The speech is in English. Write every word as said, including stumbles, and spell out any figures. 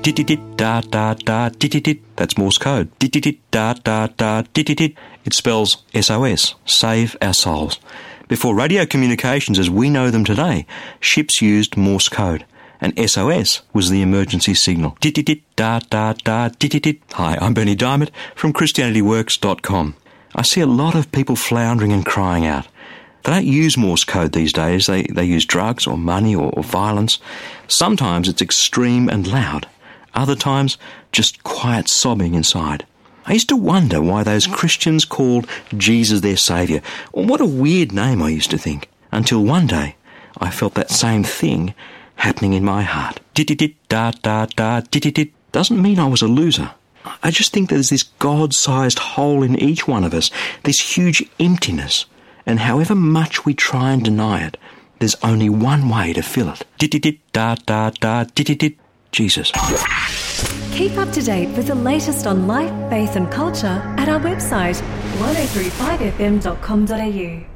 Dit-dit-dit, da-da-da, dit-dit-dit. That's Morse code. Dit-dit-dit, da-da-da, dit-dit-dit. It spells S O S, save our souls. Before radio communications as we know them today, ships used Morse code, and S O S was the emergency signal. Dit-dit-dit, da-da-da, dit-dit-dit. Hi, I'm Bernie Diamond from Christianity Works dot com. I see a lot of people floundering and crying out. They don't use Morse code these days. They, they use drugs or money or, or violence. Sometimes it's extreme and loud. Other times, just quiet sobbing inside. I used to wonder why those Christians called Jesus their saviour. Well, what a weird name, I used to think. Until one day, I felt that same thing happening in my heart. Dit-dit-dit, da-da-da, dit-dit-dit. Doesn't mean I was a loser. I just think there's this God-sized hole in each one of us, this huge emptiness. And however much we try and deny it, there's only one way to fill it. Dit-dit-dit, da-da-da, dit-dit-dit, Jesus. Keep up to date with the latest on life, faith and culture at our website, ten thirty-five f m dot com dot a u.